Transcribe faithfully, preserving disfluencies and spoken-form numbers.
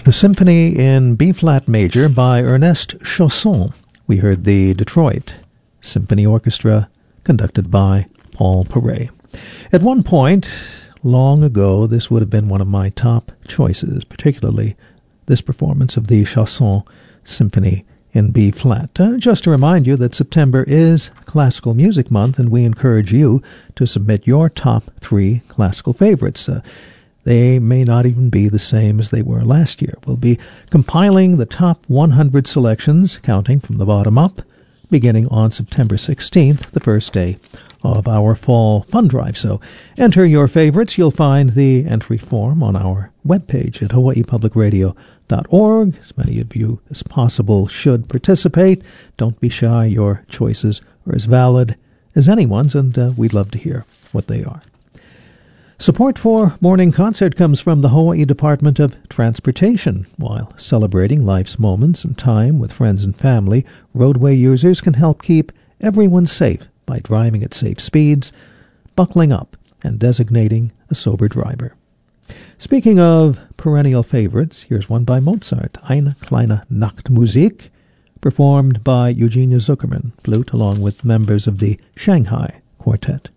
The Symphony in B-flat major by Ernest Chausson. We heard the Detroit Symphony Orchestra, conducted by Paul Paray. At one point, long ago, this would have been one of my top choices, particularly this performance of the Chausson Symphony in B-flat. Uh, just to remind you that September is Classical Music Month, and we encourage you to submit your top three classical favorites. Uh, They may not even be the same as they were last year. We'll be compiling the top one hundred selections, counting from the bottom up, beginning on September sixteenth, the first day of our fall fund drive. So enter your favorites. You'll find the entry form on our webpage at hawaii public radio dot org. As many of you as possible should participate. Don't be shy. Your choices are as valid as anyone's, and uh, we'd love to hear what they are. Support for Morning Concert comes from the Hawaii Department of Transportation. While celebrating life's moments and time with friends and family, roadway users can help keep everyone safe by driving at safe speeds, buckling up, and designating a sober driver. Speaking of perennial favorites, here's one by Mozart, Eine kleine Nachtmusik, performed by Eugenia Zuckerman, flute, along with members of the Shanghai Quartet.